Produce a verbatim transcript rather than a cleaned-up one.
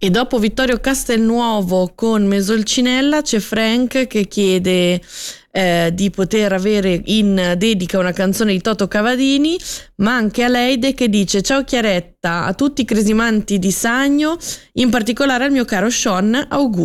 E dopo Vittorio Castelnuovo con Mesolcinella c'è Frank che chiede eh, di poter avere in dedica una canzone di Toto Cavadini, ma anche Aleide che dice: ciao Chiaretta, a tutti i cresimanti di Sagno, in particolare al mio caro Sean, auguri.